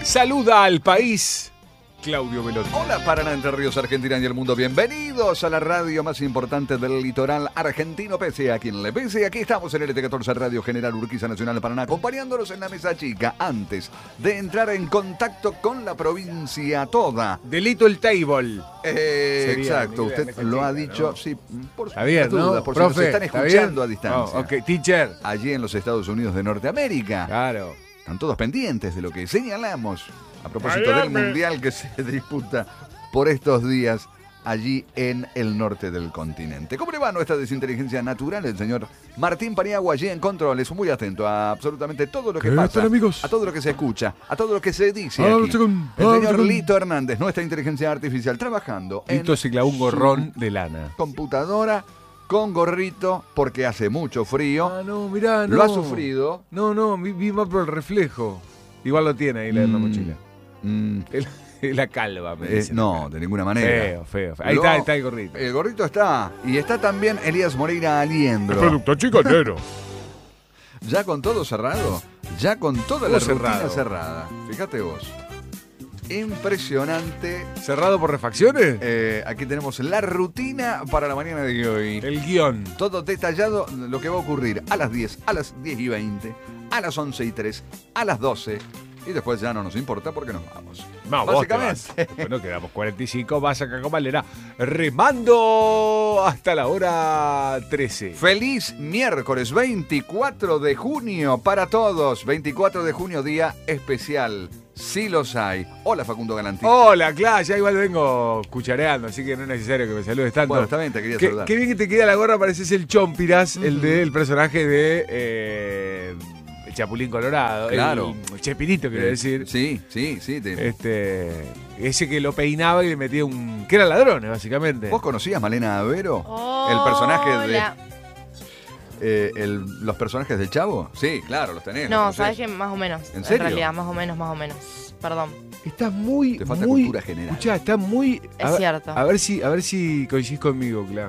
Saluda al país, Claudio Velotti. Hola Paraná, Entre Ríos, Argentina y el mundo. Bienvenidos a la radio más importante del litoral argentino, pese a quien le pese. Aquí estamos en LT14 Radio General Urquiza Nacional de Paraná, acompañándolos en la mesa chica antes de entrar en contacto con la provincia toda. The Little Table. Exacto, usted lo ha dicho, ¿no? Sí, por Está bien, dudas, ¿no? por Profe, si nos están ¿está escuchando bien? a distancia. Oh, ok, teacher. Allí en los Estados Unidos de Norteamérica. Claro. Están todos pendientes de lo que señalamos a propósito del mundial que se disputa por estos días allí en el norte del continente. ¿Cómo le va nuestra desinteligencia natural? El señor Martín Paniagua allí en controles, muy atento a absolutamente todo lo que pasa, amigos? a todo lo que se escucha, a todo lo que se dice aquí. El señor Lito Hernández, nuestra inteligencia artificial, trabajando Lito se clavó un gorrón de lana. Computadora con gorrito porque hace mucho frío. Ah, no, mirá, no. Lo ha sufrido. No, vi más por el reflejo. Igual lo tiene ahí en la mochila. La calva, me dice. No, de ninguna manera. Feo. Ahí está el gorrito. El gorrito está. Y está también Elías Moreira Aliendro. El producto chicanero. Ya con todo cerrado. Ya con toda la rutina cerrada. Fíjate vos. Impresionante. ¿Cerrado por refacciones? Aquí tenemos la rutina para la mañana de hoy. El guión. Todo detallado, lo que va a ocurrir a las 10, a las 10:20, a las 11:03, a las 12. Y después ya no nos importa porque nos vamos. No, básicamente. Bueno, quedamos 45, vas acá con Valera remando hasta la hora 13. Feliz miércoles 24 de junio para todos. 24 de junio, día especial. Sí los hay. Hola Facundo Galanti. Hola, claro, ya igual vengo cuchareando, así que no es necesario que me saludes tanto. Bueno, está bien, te quería saludar. Qué bien que te queda la gorra, pareces el Chompiras, el del personaje de el Chapulín Colorado. Claro. El Chespirito, quiero decir. Sí. Ese que lo peinaba y le metía que eran ladrones, básicamente. ¿Vos conocías Malena Avero? Oh, el personaje hola. ¿Los personajes del Chavo? Sí, claro, los tenés. No, los sabes que más o menos. ¿En serio? En realidad, más o menos. Perdón. Está muy. Te falta muy, cultura general. Escuchá, está muy. Es cierto. A ver si coincidís conmigo, claro.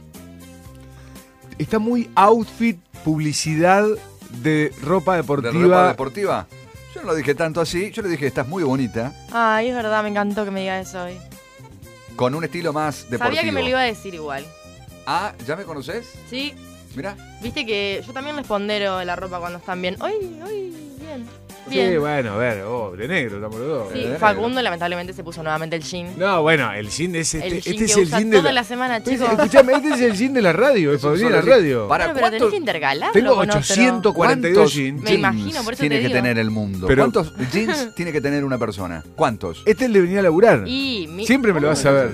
Está muy outfit, publicidad de ropa deportiva. ¿De ropa deportiva? Yo no lo dije tanto así. Yo le dije, estás muy bonita. Ay, es verdad, me encantó que me digas eso hoy. Con un estilo más deportivo. Sabía que me lo iba a decir igual. Ah, ¿ya me conoces? Sí. Mirá. Viste que yo también les pondero la ropa cuando están bien. Hoy, bien. Sí, bueno, a ver, de negro estamos los dos. Sí, de Facundo negro. lamentablemente se puso nuevamente el jean. No, bueno, el jean es El este jean es que el usa jean de toda la semana, chicos. Escuchame, este es el jean de la radio, es para venir a la radio. ¿Para Bueno, pero tenés cuántos que intercalarlo Tengo con otro. 842 jeans. Me imagino, por eso tiene te que digo. tener el mundo? Pero- ¿Cuántos jeans tiene que tener una persona? ¿Cuántos? Este es el de venir a laburar. Siempre me lo vas a ver.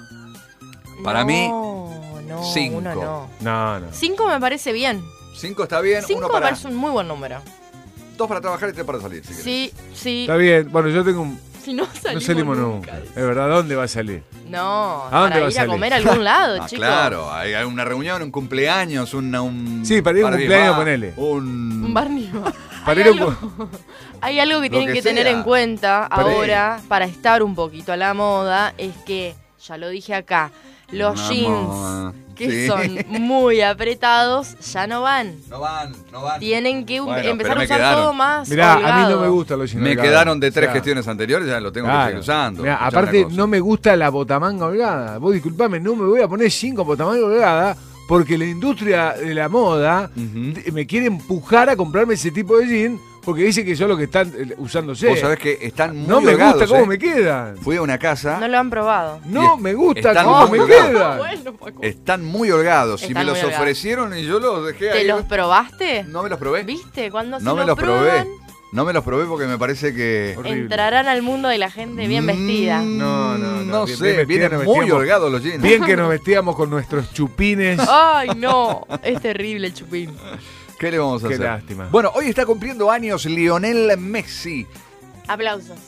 Para mí, no, 5. uno no. No. 5 me parece bien. 5 está bien, 5 uno me para... parece un muy buen número. 2 para trabajar y 3 para salir, si querés. Sí. Está bien, bueno, yo tengo un... Si no No salimos nunca. Es verdad, ¿dónde va a salir? No, ¿A dónde para va a ir a salir? comer a algún lado, Ah, chicos. claro, hay una reunión, un cumpleaños, un... Sí, para ir a un Barbie cumpleaños, va, ponele. Un barniva. Para Hay ir a un- algo, hay algo que Lo tienen que que tener sea. en cuenta Para ahora para estar un poquito a la moda, es que, ya lo dije acá, los Una jeans moda. que Sí. son muy apretados ya no van. No van. Tienen que Bueno, empezar pero a me usar quedaron. todo más Mirá, a holgado. mí no me gustan los jeans Me holgados. quedaron de 3 O sea, gestiones anteriores, ya lo tengo que claro. seguir usando. Mirá, Escuchame aparte, una cosa. no me gusta la botamanga holgada. Vos disculpame, no me voy a poner 5 botamangas holgadas porque la industria de la moda me quiere empujar a comprarme ese tipo de jeans porque dice que son los que están usándose. Vos sabés que están muy no me holgados, gusta cómo ¿eh? me quedan. Fui a una casa, No lo han probado. No me gusta están cómo muy me holgados. quedan. Bueno, Paco. están muy holgados. Y Están me los muy holgados. ofrecieron y yo los dejé ¿Te ahí. los probaste? No me los probé. ¿Viste? Cuando No se me los los probé. prueban, No me los probé porque me parece que... Horrible. entrarán al mundo de la gente bien vestida. No, No bien sé, vestida, vienen nos muy vestíamos- holgados los jeans. Bien que nos vestíamos con nuestros chupines. Ay, no. Es terrible el chupín. ¿Qué le vamos a Qué hacer? lástima. Bueno, hoy está cumpliendo años Lionel Messi. Aplausos.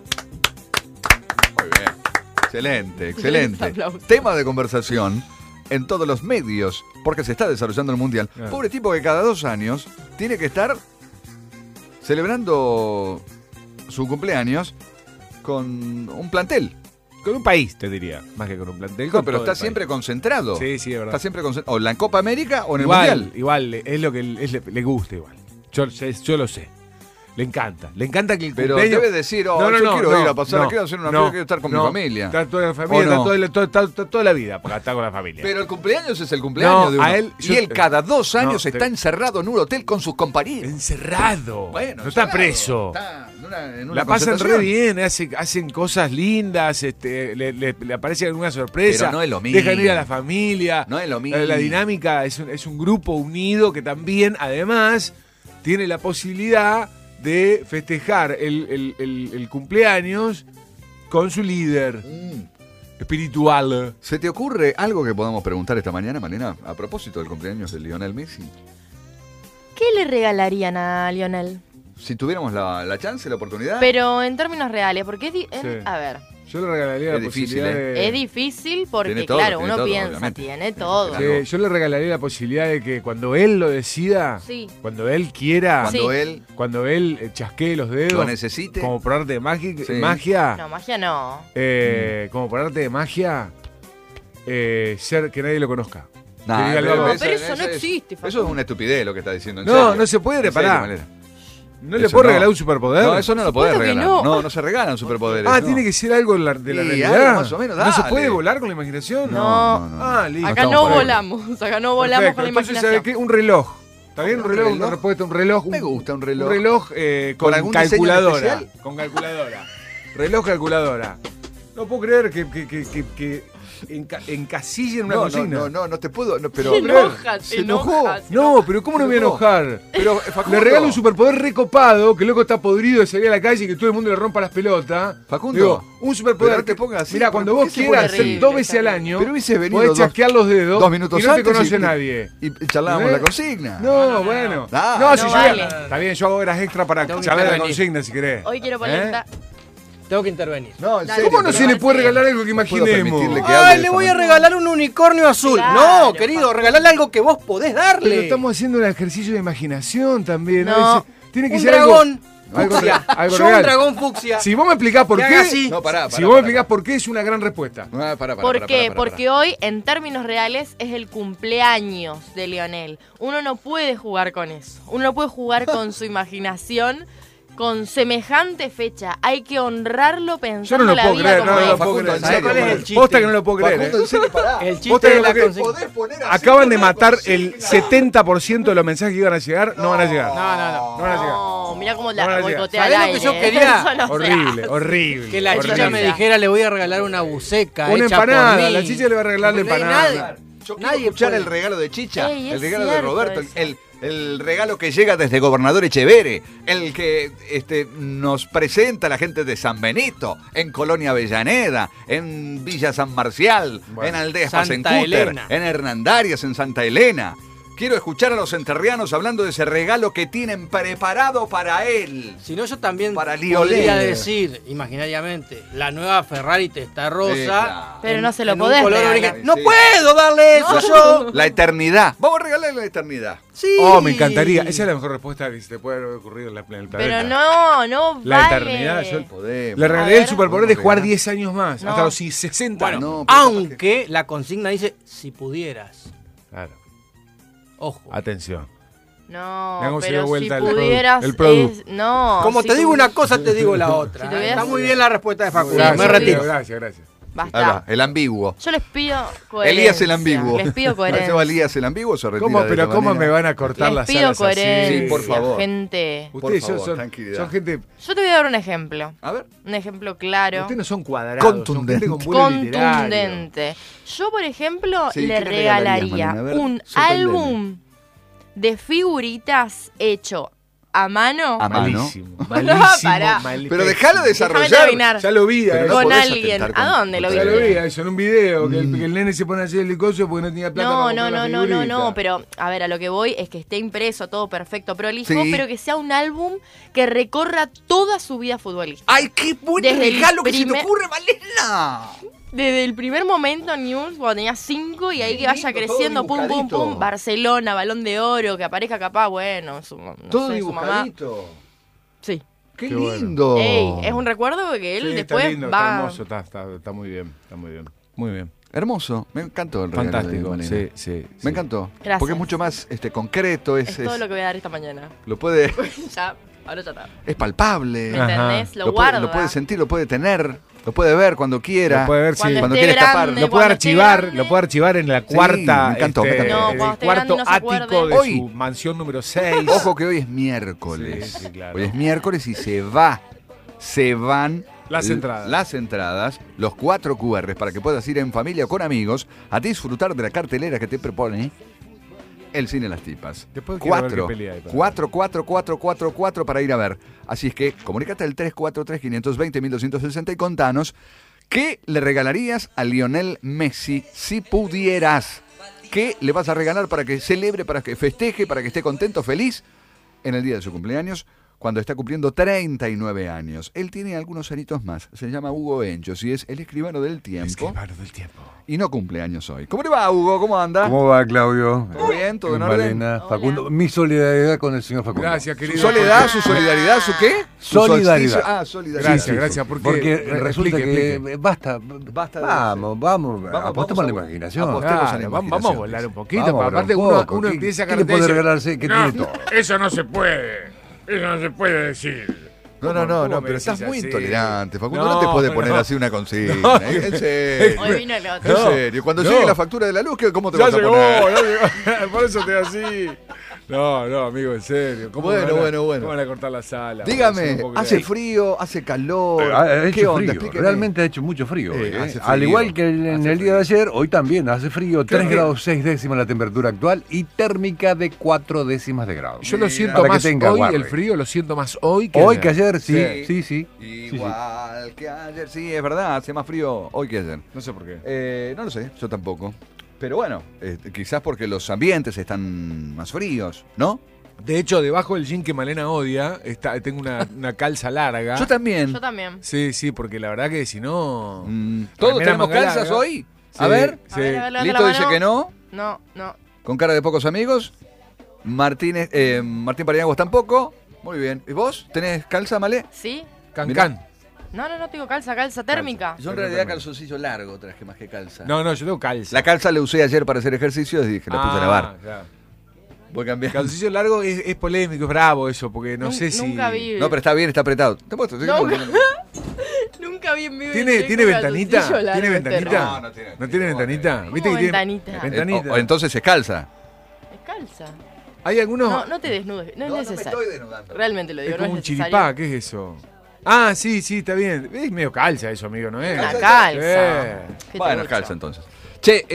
Muy bien. Excelente, excelente. Aplausos. Tema de conversación en todos los medios, porque se está desarrollando el Mundial. Claro. Pobre tipo que cada 2 años tiene que estar celebrando su cumpleaños con un plantel. Con un país, te diría, más que con un plantel. No, con pero todo está el siempre país. concentrado. Sí, sí, es verdad. Está siempre concentrado. O en la Copa América o en el Mundial. Igual, es lo que le gusta igual. Yo lo sé. Le encanta que el Pero cumpleaños... debe decir, yo quiero ir a pasar, quiero hacer una fiesta, quiero estar con mi familia. Está toda la familia, está toda la vida para estar con la familia. Pero el cumpleaños es el cumpleaños de uno. Y él cada 2 años está encerrado en un hotel con sus compañeros. Encerrado. Bueno, no está preso. Está en una la pasan re concentración. bien, hacen cosas lindas, le aparece alguna sorpresa. Pero no es lo mismo. Dejan ir a la familia. No es lo mismo. La dinámica es un grupo unido que también, además, tiene la posibilidad de festejar el cumpleaños con su líder espiritual. ¿Se te ocurre algo que podamos preguntar esta mañana, Malena, a propósito del cumpleaños de Lionel Messi? ¿Qué le regalarían a Lionel? Si tuviéramos la chance, la oportunidad. Pero en términos reales, porque a ver. Yo le regalaría la posibilidad de... Es difícil porque, Tiene todo, claro, tiene uno todo, piensa, obviamente. tiene todo. Yo le regalaría la posibilidad de que cuando él lo decida, Sí. cuando él quiera, Sí. cuando él chasquee los dedos, lo necesite. como por arte de magia, No, magia no. como por arte de magia, ser que nadie lo conozca. Nah, Que diga algo. pero eso no existe, Eso es Facundo. una estupidez lo que está diciendo. en No, serio. no se puede En serio, reparar. Malena. ¿No le Eso puedo no. regalar un superpoder? No, eso no lo podés Supuesto que regalar. no. No se regalan superpoderes. Ah, no. tiene que ser algo de la Sí, realidad. algo más o menos, ¿No se dale. puede volar con la imaginación? No. Ah, listo. Acá estamos no por ahí. volamos, acá no volamos Perfecto. con la Entonces, imaginación. ¿sabe qué? Un reloj. ¿Está bien? Un ¿Un reloj, reloj? una respuesta, un reloj. Me gusta un reloj. Un reloj con algún diseño calculadora. especial? Con calculadora. Reloj calculadora. No puedo creer que encasillen una consigna. No te puedo. No, pero, Se enoja, se se enojó. enoja. No, pero ¿cómo no me voy a enojar? Pero, Facundo, Le regalo un superpoder recopado, que el loco está podrido de salir a la calle y que todo el mundo le rompa las pelotas. Facundo, Digo, un superpoder. pero no te pongas así, Mirá, pero cuando ¿por vos qué se quieras pone hacer horrible, 2 veces está al bien. año, Pero hubiese venido podés chasquear los dedos 2 minutos y no te antes conoce nadie. Y charlábamos ¿Eh? la consigna. No, bueno. Dale. No, si No yo vale. Está bien, yo hago horas extra para Tengo que saber la intervenir. consigna si querés. Hoy quiero poner esta. Tengo que intervenir. No, en Dale. serio. ¿Cómo no pero se le puede sí. regalar algo que puedo imaginemos? permitirle que hable Ay, de le esa voy a manera. regalar un unicornio azul. Claro, No, querido, Facundo. regalarle algo que vos podés darle. Pero estamos haciendo un ejercicio de imaginación también. No. A veces tiene que un ser dragón algo fucsia. algo Yo un real. dragón fucsia. Si vos me explicás por Que qué, haga así. No, pará. si vos me explicás por qué, es una gran respuesta. ¿Por qué? Porque hoy, en términos reales, es el cumpleaños de Lionel. Uno no puede jugar con eso. Uno no puede jugar con su imaginación con semejante fecha. Hay que honrarlo Yo pensando no lo la puedo vida creer, como no lo es. puedo Facundo, creer. en serio, ¿cuál es el chiste? Posta que no lo puedo creer. Facundo, en serio, pará. El Vos chiste tenés de la que- consigna. Podés poner así Acaban de una matar consigna. el 70% de los mensajes que iban a llegar, no van a llegar. No. No van a llegar. No, mirá cómo No van a la llegar. boicotea al ¿Sabés lo que aire. yo quería? Eso no se Horrible, hace. horrible. Que la horrible. chicha me dijera, le voy a regalar una buceca. Una hecha por empanada, mí. la chicha le va a regalar la Porque no hay empanada. nadie- Yo quiero Nadie escuchar puede. el regalo de Chicha, Ey, el es regalo de cierto Roberto, eso. el regalo que llega desde Gobernador Echevere, el que nos presenta la gente de San Benito, en Colonia Avellaneda, en Villa San Marcial, Bueno. en Aldea Santa Pasencúter, Elena. en Hernandarias, en Santa Elena. Quiero escuchar a los enterrianos hablando de ese regalo que tienen preparado para él. Si no, yo también Para podría Lionel. decir, imaginariamente, la nueva Ferrari Testarossa. claro. Pero no se lo en podés un color regalar. original. Sí. ¡No puedo darle eso yo! La eternidad. Vamos a regalarle la eternidad. Sí. Oh, me encantaría. Esa es la mejor respuesta que se te puede haber ocurrido en el planeta. Pero no La vale. eternidad, yo Podemos. le A regalé el ver. superpoder de jugar Regalar. 10 años más, No. hasta los 60. Bueno, No, pero aunque la consigna dice, si pudieras. Claro, Ojo. atención. No, Mirá cómo se pero dio vuelta si el pudieras... el produ. No. Como si te digo pu- una cosa, te digo la otra. Si tuvieras- Está muy bien la respuesta de Facundo. Gracias, me retiro. Gracias, gracias. Ahí va, Basta. el ambiguo. Yo les pido coherencia. Elías el ambiguo. Les pido ¿Se va coherencia. Elías el ambiguo o se retira ¿Cómo, de pero esta cómo manera? me van a cortar Les las pido alas así? coherencia, Sí, por favor. gente. Ustedes Por favor, son, tranquilidad. son gente... Yo te voy a dar un ejemplo. A ver. Un ejemplo claro. Ustedes no son cuadrados, Contundente. son gente con vuelo literario. Contundente. Yo, por ejemplo, Sí, le ¿qué le regalarías, regalaría Malena? A ver, un sorprendeme. álbum de figuritas hecho a mano A mano. Malísimo, malísimo, Pará. Pero déjalo Déjame desarrollar. terminar. Ya lo vi, Pero no con podés alguien. atentar ¿A dónde lo ya viste? lo vi, eso en un video, que el nene se pone a hacer el licoso porque no tenía plata No, para no, comprar la no, no, no, figurita. no, pero a ver, a lo que voy es que esté impreso todo perfecto, prolijo, Sí. pero que sea un álbum que recorra toda su vida futbolística. ¡Ay, qué buen Desde el regalo que se te primer- ocurre, Malena! Desde el primer momento en News, cuando tenía 5 y ahí Qué que vaya lindo, creciendo, todo pum, pum, dibujadito. pum, Barcelona, Balón de Oro, que aparezca capaz, bueno, no Todo sé, su mamá. dibujadito. Sí. ¡Qué, Qué bueno. lindo! Ey, es un recuerdo que él Sí, después está lindo, va... está hermoso, está muy bien, está muy bien. Muy bien. Hermoso. Me encantó el regalo de Fantástico, Malena. sí, sí. Me encantó. Gracias. Porque es mucho más concreto. Es todo lo que voy a dar esta mañana. Lo puede... Ya Ahora ya está. Es palpable. ¿Me entendés? Lo puede, guarda. lo puede sentir, lo puede tener, lo puede ver cuando quiera. Lo puede ver, sí. Cuando esté quiere escapar. grande, Lo puede cuando esté archivar, grande. lo puede archivar en la Sí, cuarta, me encantó, me encantó. No, en cuando el esté grande cuarto y no se ático acuerde. de Hoy. su mansión número 6. Ojo que hoy es miércoles. Sí, sí, claro. Hoy es miércoles y se van Las entradas. Las entradas, los 4 QRs para que puedas ir en familia o con amigos a disfrutar de la cartelera que te propone el Cine Las Tipas. Después quiero ver qué pelea hay, 4 para ir a ver. Así es que comunícate al 343-520-1260 y contanos qué le regalarías a Lionel Messi si pudieras. ¿Qué le vas a regalar para que celebre, para que festeje, para que esté contento, feliz en el día de su cumpleaños? Cuando está cumpliendo 39 años. Él tiene algunos añitos más. Se llama Hugo Enchos y es el escribano del tiempo. Escribano del tiempo. Y no cumple años hoy. ¿Cómo le va, Hugo? ¿Cómo anda? ¿Cómo va, Claudio? ¿Todo bien? ¿Todo en orden? Malena, Facundo. Mi solidaridad con el señor Facundo. Gracias, ¿Su querido. soledad, su solidaridad, su qué? Su Solidaridad. solsticio. Ah, solidaridad. Gracias, gracias. Porque resulta que explique. basta. Basta de vamos, apostemos a la imaginación. apostemos a la Claro, vamos a imaginación, volar dice. un poquito. Vamos, Aparte, un uno, poco. uno ¿Qué- empieza a ¿Qué le puede cartel. regalarse? ¿Qué tiene todo? Eso no se puede. Eso no se puede decir. No, ¿Cómo me pero estás decís muy así? intolerante, Facundo. No, No, te puede poner no. así una consigna. No. En serio. Hoy vino el otro. En No. serio. Cuando No. llegue la factura de la luz, ¿cómo te Ya vas a llegó, poner? ya llegó. Por eso te da así. No, amigo, en serio. ¿Cómo Bueno, me van a- bueno. ¿Cómo van a cortar la sala? Dígame, No puedo ¿hace creer. frío? ¿Hace calor? Ha ¿Qué hecho onda? frío, Explíqueme. realmente ha hecho mucho frío. hoy, hace Al frío, igual que en hace el día de ayer, hoy también hace frío, 3 frío. grados 6 décimas la temperatura actual y térmica de 4 décimas de grado. Yo lo siento Para que más tenga hoy, guarde. el frío lo siento más hoy que Hoy ayer. que ayer, Sí. sí. Igual que ayer, sí, es verdad, hace más frío hoy que ayer. No sé por qué. No lo sé, yo tampoco. Pero bueno, quizás porque los ambientes están más fríos, ¿no? De hecho, debajo del jean que Malena odia, tengo una calza larga. Yo también. Yo también. Sí, porque la verdad que si no... ¿Todos remera tenemos manga calzas larga. hoy? Sí, A ver. sí. levanta Lito la dice mano. que no. No. Con cara de pocos amigos. Martín Pariagos tampoco. Muy bien. ¿Y vos? ¿Tenés calza, Malé? ¿Sí? Cancán. No, tengo calza térmica. Yo en realidad calzoncillo largo traje más que calza. No, yo tengo calza. La calza la usé ayer para hacer ejercicio y dije, la puse a lavar. Claro. Voy a cambiar. Calzoncillo largo es polémico, es bravo eso, porque no sé si... Nunca vi. No, pero está bien, está apretado. Te muestro. ¿sí? Nunca vi en vivo. ¿Tiene ventanita? ¿Tiene ventanita? No, no tiene. ¿No tiene ventanita? ¿Cómo ¿Viste que tiene ventanita? ventanita? O entonces es calza. Es calza. Hay algunos... No te desnudes. No es necesario. desnudando. Realmente lo es digo, como no un es necesario. chiripá, ¿qué es eso? Ah, sí, está bien. Es medio calza eso, amigo, ¿no es? Una calza. Eh. ¿Qué te Bueno, es gusta? calza entonces. Che,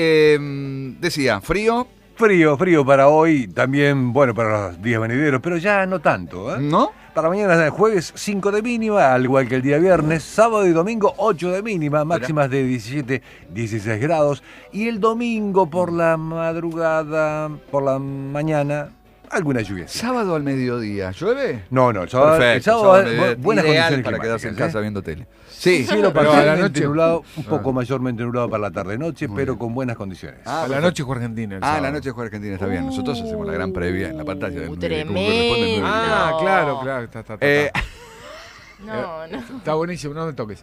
decía, frío, Frío para hoy, también, bueno, para los días venideros, pero ya no tanto, ¿eh? ¿no? Para mañana jueves 5 de mínima, al igual que el día viernes, sábado y domingo 8 de mínima, máximas de 17, 16 grados, y el domingo por la madrugada, por la mañana, alguna lluvia. Sábado al mediodía, ¿llueve? No, el sábado, Sábado al buenas mediodía, condiciones ideal para quedarse en climáticas, casa ¿eh? viendo tele. Sí, Cielo Pero a la parcialmente noche- nublado, un poco mayormente nublado para la tarde-noche, pero con buenas condiciones. Ah, A la perfecto. noche juega Argentina. el la sábado. noche juega Argentina, está bien. Nosotros hacemos la gran previa en la pantalla. del- Tremendo. como corresponde el 9. Ah, No. claro. Está. No. Está buenísimo, no me toques.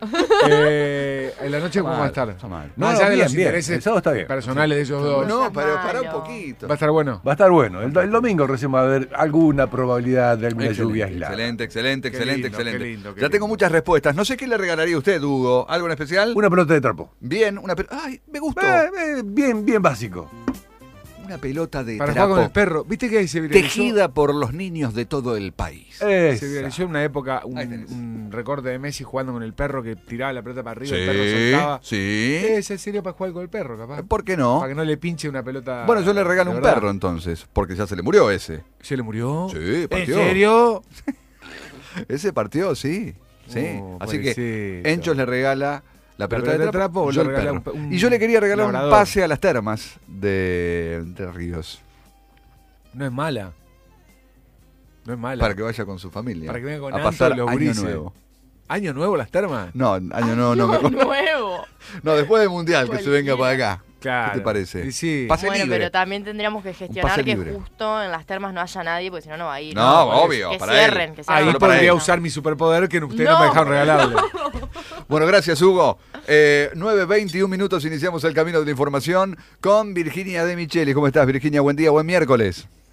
En la noche, ¿cómo va a estar? Está mal. No, Más allá de bien, los bien. intereses El sábado está bien. personales de ellos dos. No, seas pero para un malo. poquito. Va a estar bueno. Va a estar bueno. El domingo recién va a haber alguna probabilidad de alguna lluvia aislada. Excelente. Qué lindo, qué lindo, qué Ya tengo lindo. muchas respuestas. No sé qué le regalaría a usted, Hugo. ¿Algo en especial? Una pelota de trapo. Bien, una pelota. ¡Ay, me gustó! Bien básico. Una pelota de Para jugar trapo con el perro. ¿Viste que se viralizó? tejida por los niños de todo el país. Se viralizó en una época Ahí tenés. un recorte de Messi jugando con el perro que tiraba la pelota para arriba y el perro soltaba. sí. Ese sería para jugar con el perro, capaz. ¿Por qué no? Para que no le pinche una pelota. Bueno, yo le regalo de un verdad. perro entonces, porque ya se le murió ese. ¿Se le murió? Sí, ¿En partió. serio? Ese partió, sí. Sí. Oh, Así que pobrecito. Enchos le regala la pelota de trapo, o yo le el regala perro. un Y yo le quería regalar labrador. un pase a las termas de Ríos. No es mala. No es mala. Para que vaya con su familia. Para que venga con a Anto pasar y los año gurises. nuevo. ¿Año nuevo las termas? No, año nuevo no. Nuevo. No, después del mundial, que se venga para acá. Claro. ¿Qué te parece? Sí, sí. Pase Bueno, libre. pero también tendríamos que gestionar pase que libre. justo en las termas no haya nadie, porque si no, no va a ir. No, Bueno, obvio, Que para cierren, él. que cierren. Ahí Solo para podría él. usar mi superpoder que ustedes no, No. me dejaron regalarle. Bueno, gracias, Hugo. 9:21 minutos, iniciamos el camino de la información con Virginia De Micheli. ¿Cómo estás, Virginia? Buen día, buen miércoles.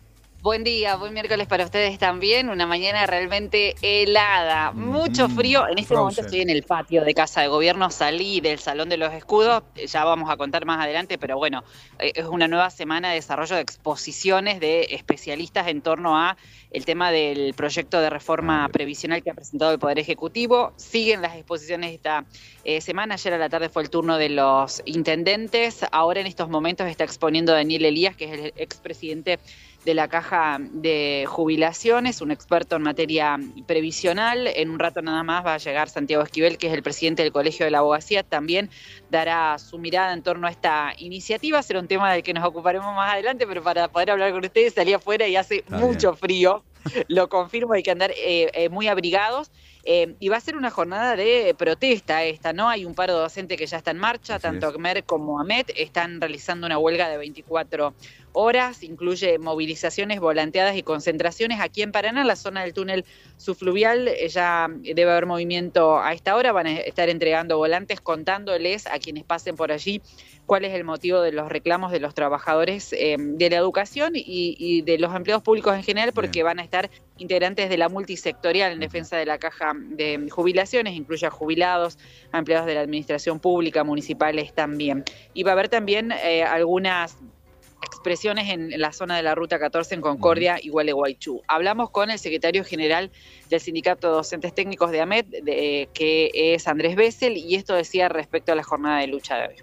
Buen día, buen miércoles para ustedes también. Una mañana realmente helada, mucho frío. En este momento estoy en el patio de Casa de Gobierno, salí del Salón de los Escudos, ya vamos a contar más adelante, pero bueno, es una nueva semana de desarrollo de exposiciones de especialistas en torno a el tema del proyecto de reforma previsional que ha presentado el Poder Ejecutivo. Siguen las exposiciones esta semana. Ayer a la tarde fue el turno de los intendentes. Ahora en estos momentos está exponiendo Daniel Elías, que es el expresidente de la Caja de Jubilaciones, un experto en materia previsional. En un rato nada más va a llegar Santiago Esquivel, que es el presidente del Colegio de la Abogacía, también dará su mirada en torno a esta iniciativa. Será un tema del que nos ocuparemos más adelante, pero para poder hablar con ustedes salí afuera y hace mucho frío, lo confirmo, hay que andar muy abrigados. Y va a ser una jornada de protesta esta, ¿no? Hay un paro docente que ya está en marcha, tanto ACMER como AMET están realizando una huelga de 24 horas, incluye movilizaciones, volanteadas y concentraciones aquí en Paraná, en la zona del túnel subfluvial. Ya debe haber movimiento a esta hora, van a estar entregando volantes contándoles a quienes pasen por allí cuál es el motivo de los reclamos de los trabajadores de la educación y de los empleados públicos en general, porque van a estar integrantes de la multisectorial en defensa de la Caja de Jubilaciones, incluye a jubilados, a empleados de la administración pública, municipales también. Y va a haber también algunas expresiones en la zona de la Ruta 14 en Concordia y Gualeguaychú. Hablamos con el secretario general del Sindicato de Docentes Técnicos de AMET, que es Andrés Bessel, y esto decía respecto a la jornada de lucha de hoy.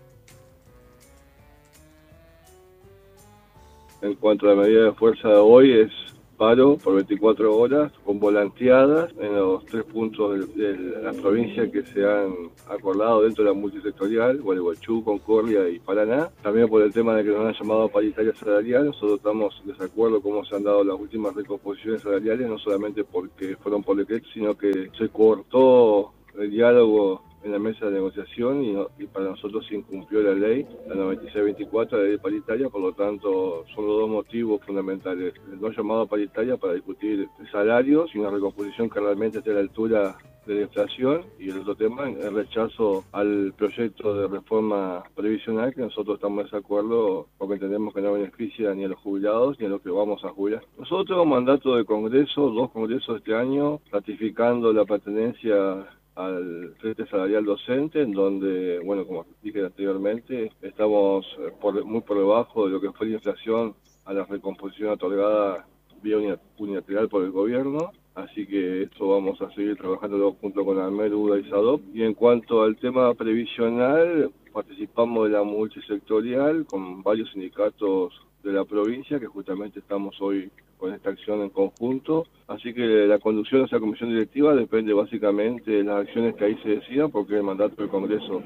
En cuanto a la medida de fuerza de hoy, es paro por 24 horas con volanteadas en los 3 puntos de la provincia que se han acordado dentro de la multisectorial, Gualeguaychú, Concordia y Paraná. También por el tema de que nos han llamado a paritaria salarial. Nosotros estamos en desacuerdo con cómo se han dado las últimas recomposiciones salariales, no solamente porque fueron por decreto, sino que se cortó el diálogo en la mesa de negociación y para nosotros se incumplió la ley, la 9624, la ley paritaria. Por lo tanto son los dos motivos fundamentales: el no llamado a paritaria para discutir salarios y una recomposición que realmente esté a la altura de la inflación, y el otro tema, el rechazo al proyecto de reforma previsional, que nosotros estamos en desacuerdo porque entendemos que no beneficia ni a los jubilados ni a los que vamos a jubilar. Nosotros tenemos mandato de Congreso, 2 congresos este año, ratificando la pertenencia al Frente Salarial Docente, en donde, bueno, como dije anteriormente, estamos muy por debajo de lo que fue la inflación a la recomposición otorgada vía unilateral por el gobierno. Así que esto vamos a seguir trabajando junto con AMER, UDA y SADOP. Y en cuanto al tema previsional, participamos de la multisectorial con varios sindicatos de la provincia, que justamente estamos hoy con esta acción en conjunto. Así que la conducción de esa comisión directiva depende básicamente de las acciones que ahí se decidan, porque es el mandato del Congreso.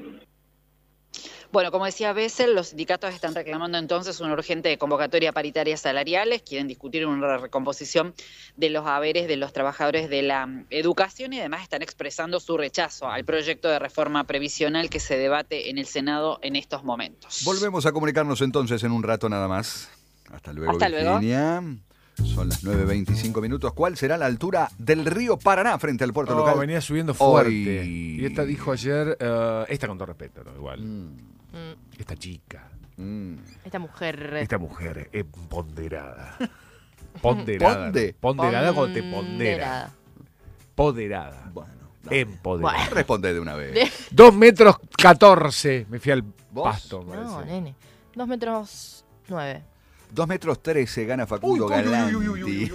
Bueno, como decía Bessel, los sindicatos están reclamando entonces una urgente convocatoria paritaria salariales, quieren discutir una recomposición de los haberes de los trabajadores de la educación y además están expresando su rechazo al proyecto de reforma previsional que se debate en el Senado en estos momentos. Volvemos a comunicarnos entonces en un rato nada más. Hasta luego, Hasta Virginia. Son las 9:25 minutos. ¿Cuál será la altura del río Paraná frente al puerto local? Venía subiendo fuerte. Hoy. Y esta dijo ayer, esta con todo respeto, ¿no? Igual. Esta chica. Esta mujer es ponderada. Ponderada. Ponderada cuando te pondera. Poderada. Bueno. Empoderada. Bueno. Responde de una vez. 2 metros 14. Me fui al pasto. me No, parece. nene. 2 metros 9. 2 metros 13 gana Facundo Galanti.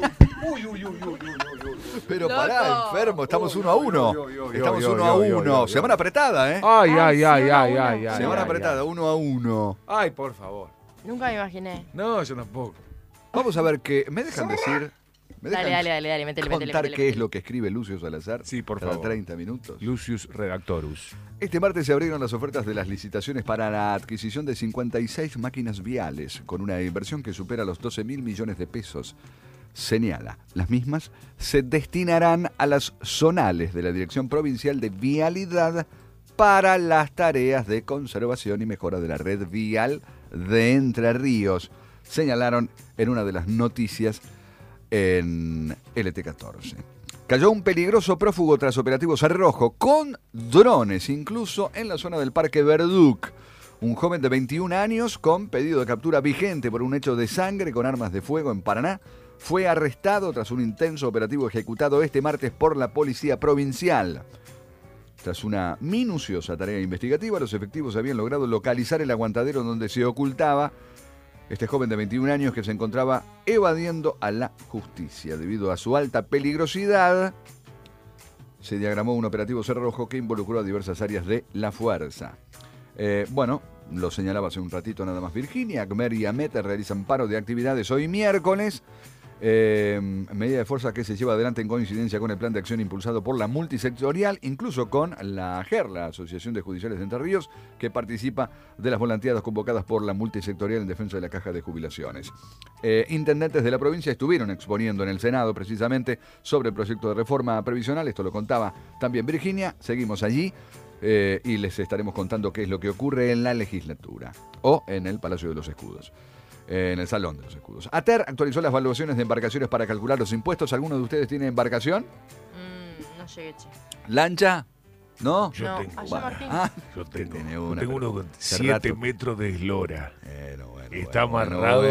Pero Loco. pará, enfermo, estamos 1-1. Estamos 1-1. Semana apretada, ¿eh? Ay. Semana apretada, 1-1. Ay, por favor. Nunca me imaginé. No, yo tampoco. Vamos a ver qué. ¿Me dejan decir? ¿Me dejan Dale, métele. contar qué es lo que escribe Lucio Salazar? Sí, por cada favor. 30 minutos. Lucius Redactorus. Este martes se abrieron las ofertas de las licitaciones para la adquisición de 56 máquinas viales, con una inversión que supera los 12.000 millones de pesos. Señala, las mismas se destinarán a las zonales de la Dirección Provincial de Vialidad para las tareas de conservación y mejora de la red vial de Entre Ríos, señalaron en una de las noticias en LT14. Cayó un peligroso prófugo tras operativo Cerrojo, con drones incluso en la zona del Parque Verduc. Un joven de 21 años con pedido de captura vigente por un hecho de sangre con armas de fuego en Paraná fue arrestado tras un intenso operativo ejecutado este martes por la Policía Provincial. Tras una minuciosa tarea investigativa, los efectivos habían logrado localizar el aguantadero donde se ocultaba este joven de 21 años que se encontraba evadiendo a la justicia. Debido a su alta peligrosidad, se diagramó un operativo cerrojo que involucró a diversas áreas de la fuerza. Bueno, lo señalaba hace un ratito nada más Virginia. Acmer y Amet realizan paro de actividades hoy miércoles. Medida de fuerza que se lleva adelante en coincidencia con el plan de acción impulsado por la multisectorial, incluso con la AGER, la Asociación de Judiciales de Entre Ríos, que participa de las volanteadas convocadas por la multisectorial en defensa de la Caja de Jubilaciones. Intendentes de la provincia estuvieron exponiendo en el Senado precisamente sobre el proyecto de reforma previsional. Esto lo contaba también Virginia. Seguimos allí y les estaremos contando qué es lo que ocurre en la legislatura o en el Palacio de los Escudos. En el Salón de los Escudos. ATER actualizó las valuaciones de embarcaciones para calcular los impuestos. ¿Alguno de ustedes tiene embarcación? No llegué, che. ¿Lancha? ¿No? Yo No, tengo. allá Martín. Yo tengo, tiene una, tengo uno pero con hace 7 rato. metros de eslora. Bueno, Está amarrado.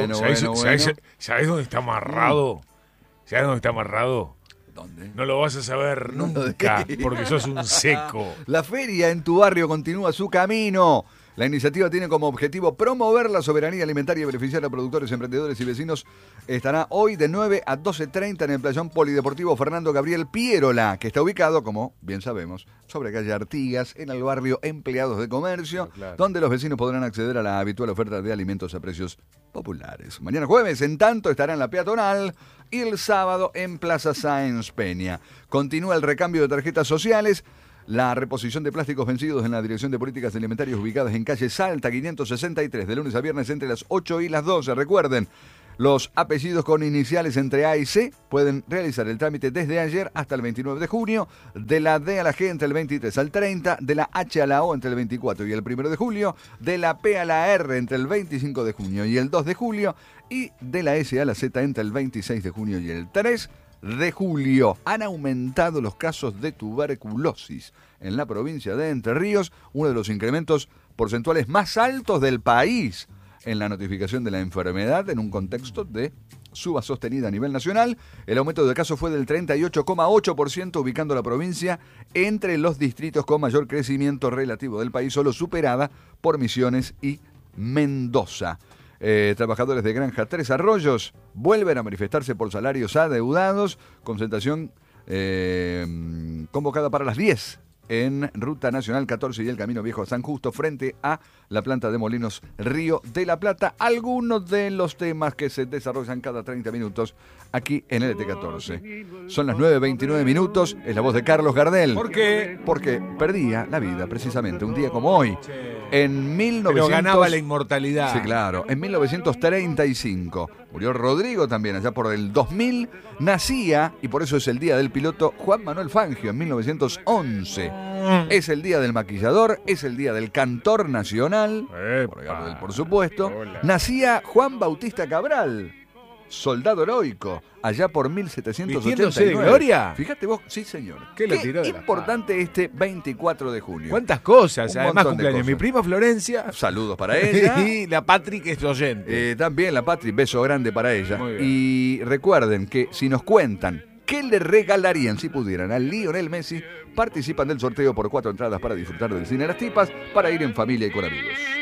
¿Sabés dónde está amarrado? ¿Sabés dónde está amarrado? ¿Dónde? No lo vas a saber nunca, porque sos un seco. La feria en tu barrio continúa su camino. La iniciativa tiene como objetivo promover la soberanía alimentaria y beneficiar a productores, emprendedores y vecinos. Estará hoy de 9 a 12:30 en el playón polideportivo Fernando Gabriel Pierola, que está ubicado, como bien sabemos, sobre calle Artigas, en el barrio Empleados de Comercio, Claro. donde los vecinos podrán acceder a la habitual oferta de alimentos a precios populares. Mañana jueves, en tanto, estará en la peatonal y el sábado en Plaza Sáenz Peña. Continúa el recambio de tarjetas sociales. La reposición de plásticos vencidos en la Dirección de Políticas Alimentarias ubicadas en calle Salta 563, de lunes a viernes entre las 8 y las 12. Recuerden, los apellidos con iniciales entre A y C pueden realizar el trámite desde ayer hasta el 29 de junio, de la D a la G entre el 23 al 30, de la H a la O entre el 24 y el 1 de julio, de la P a la R entre el 25 de junio y el 2 de julio, y de la S a la Z entre el 26 de junio y el 3 de julio. Han aumentado los casos de tuberculosis en la provincia de Entre Ríos, uno de los incrementos porcentuales más altos del país en la notificación de la enfermedad en un contexto de suba sostenida a nivel nacional. El aumento de casos fue del 38,8%, ubicando a la provincia entre los distritos con mayor crecimiento relativo del país, solo superada por Misiones y Mendoza. Trabajadores de Granja Tres Arroyos vuelven a manifestarse por salarios adeudados. Concentración convocada para las 10 en Ruta Nacional 14 y el Camino Viejo a San Justo, frente a la planta de Molinos Río de la Plata. Algunos de los temas que se desarrollan cada 30 minutos aquí en LT14. Son las 9:29 minutos. Es la voz de Carlos Gardel. ¿Por qué? Porque perdía la vida precisamente un día como hoy. En 1900... Pero ganaba la inmortalidad. Sí, claro. En 1935 murió Rodrigo también, allá por el 2000. Nacía, y por eso es el día del piloto, Juan Manuel Fangio, en 1911. Es el día del maquillador, es el día del cantor nacional, por Gardel, por supuesto. Hola. Nacía Juan Bautista Cabral, soldado heroico, allá por 1789. ¿Vistiéndose de gloria? Fíjate vos, sí señor. ¿Qué lo tiró de la importante este 24 de junio. ¿Cuántas cosas? Un Además, montón de cumpleaños. cosas. Mi prima Florencia. Saludos para ella. Y la Patrick es oyente. También la Patri, beso grande para ella. Muy bien. Y recuerden que si nos cuentan qué le regalarían si pudieran a Lionel Messi, participan del sorteo por 4 entradas para disfrutar del cine Las Tipas para ir en familia y con amigos.